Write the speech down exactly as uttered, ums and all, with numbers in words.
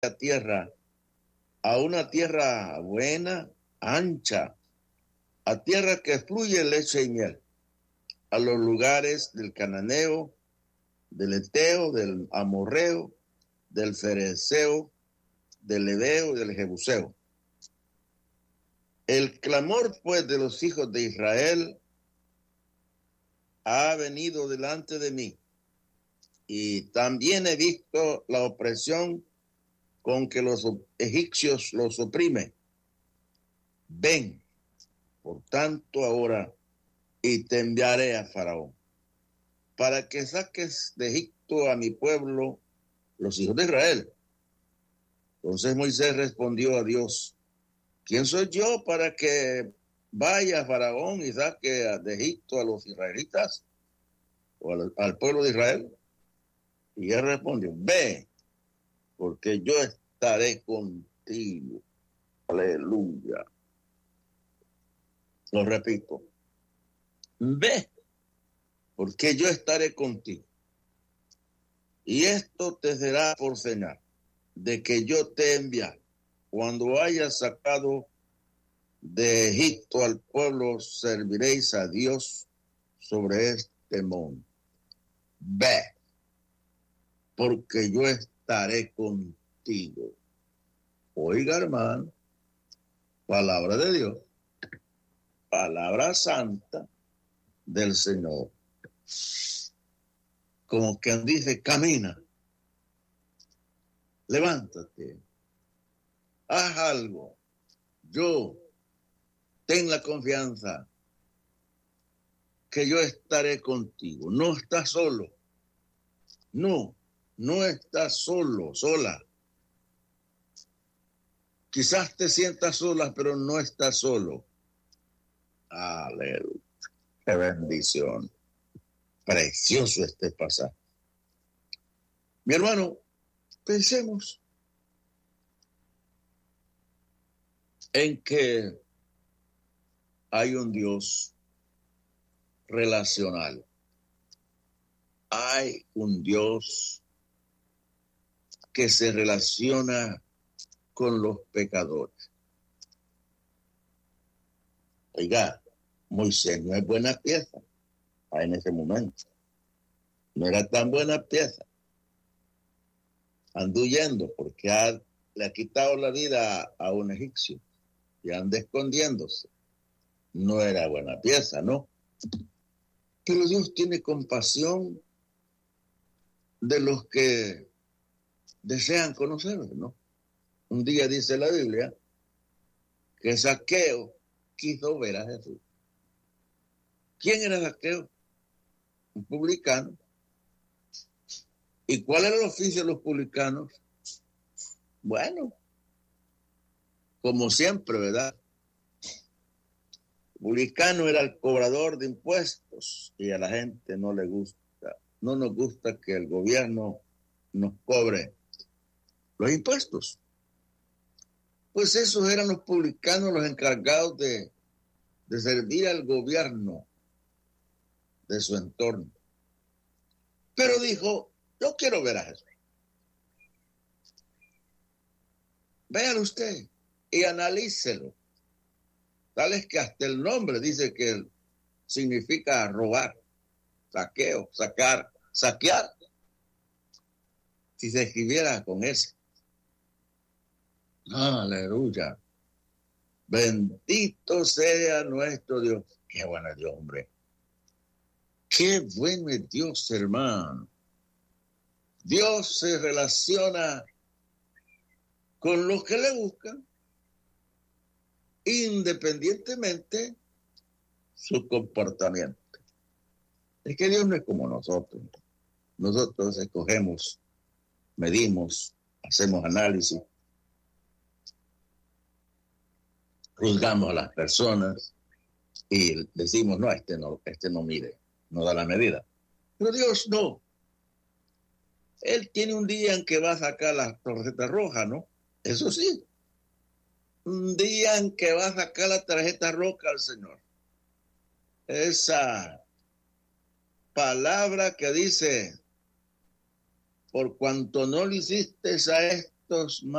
la tierra, a una tierra buena, ancha, a tierra que fluye leche y miel, a los lugares del cananeo, del eteo, del amorreo, del fereceo, del heveo y del jebuseo. El clamor, pues, de los hijos de Israel ha venido delante de mí, y también he visto la opresión con que los egipcios los oprimen. Ven, por tanto, ahora, y te enviaré a Faraón, para que saques de Egipto a mi pueblo, los hijos de Israel. Entonces Moisés respondió a Dios: ¿quién soy yo para que vaya a Faraón y saque de Egipto a los israelitas o al, al pueblo de Israel? Y él respondió: ve, porque yo estaré contigo. Aleluya. Lo repito: ve, porque yo estaré contigo. Y esto te será por señal de que yo te enviaré. Cuando hayas sacado de Egipto al pueblo, serviréis a Dios sobre este monte. Ve, porque yo estaré contigo. Oiga, hermano, palabra de Dios, palabra santa del Señor. Como quien dice, camina, levántate, haz algo. Yo, ten la confianza que yo estaré contigo. No estás solo. No, no estás solo, sola. Quizás te sientas sola, pero no estás solo. Aleluya. Qué bendición. Precioso este pasaje. Mi hermano, pensemos en que hay un Dios relacional. Hay un Dios que se relaciona con los pecadores. Oiga, Moisés no es buena pieza en ese momento. No era tan buena pieza. Anda huyendo porque ha, le ha quitado la vida a, a un egipcio y anda escondiéndose. No era buena pieza, ¿no? Pero Dios tiene compasión de los que desean conocerlo, ¿no? Un día dice la Biblia que Zaqueo quiso ver a Jesús. ¿Quién era Zaqueo? Un publicano. ¿Y cuál era el oficio de los publicanos? Bueno, como siempre, ¿verdad? El publicano era el cobrador de impuestos y a la gente no le gusta. No nos gusta que el gobierno nos cobre los impuestos. Pues esos eran los publicanos los encargados de, de servir al gobierno de su entorno. Pero dijo: yo quiero ver a Jesús. Véalo usted y analícelo. Tal es que hasta el nombre dice que significa robar, saqueo, sacar, saquear. Si se escribiera con ese. Aleluya. Bendito sea nuestro Dios. Qué bueno es Dios, hombre. Qué bueno es Dios, hermano. Dios se relaciona con los que le buscan, independientemente su comportamiento. Es que Dios no es como nosotros. Nosotros escogemos, medimos, hacemos análisis, juzgamos a las personas y decimos: no, este no, este no mide, no da la medida. Pero Dios no. Él tiene un día en que va a sacar la tarjeta roja, ¿no? Eso sí. Un día en que va a sacar la tarjeta roja al Señor. Esa palabra que dice: por cuanto no le hiciste a cuantos más